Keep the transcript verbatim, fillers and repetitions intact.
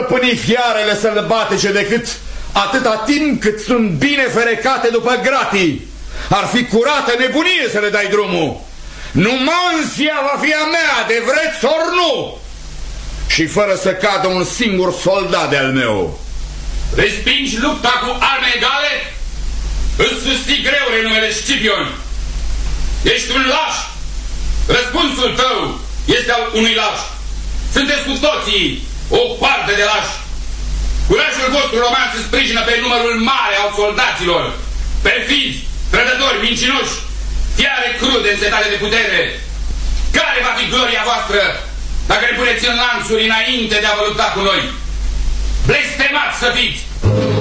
stăpâni fiarele sălbatice decât atâta timp cât sunt bine ferecate după gratii. Ar fi curată nebunie să le dai drumul. Numanția va fi a mea, de vreți ori nu, și fără să cadă un singur soldat de-al meu. Respingi lupta cu arme egale? Îți susții greu renumele Scipion. Ești un laș. Răspunsul tău este al unui laș. Sunteți cu toții o parte de lași. Curajul vostru roman se sprijină pe numărul mare al soldaților, perfizi, trădători, mincinoși, fiare crude însetate de putere. Care va fi gloria voastră dacă ne puneți în lanțuri înainte de a vă lupta cu noi? Blestemați să fiți!